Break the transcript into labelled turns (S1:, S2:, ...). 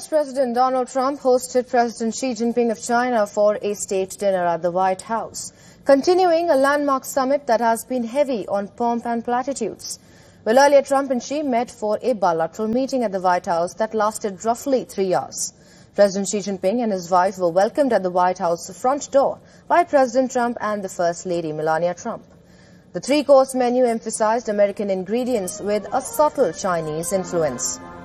S1: President Donald Trump hosted President Xi Jinping of China for a state dinner at the White House, continuing a landmark summit that has been heavy on pomp and platitudes. Well, earlier Trump and Xi met for a bilateral meeting at the White House that lasted roughly 3 hours. President Xi Jinping and his wife were welcomed at the White House front door by President Trump and the First Lady Melania Trump. The three-course menu emphasized American ingredients with a subtle Chinese influence.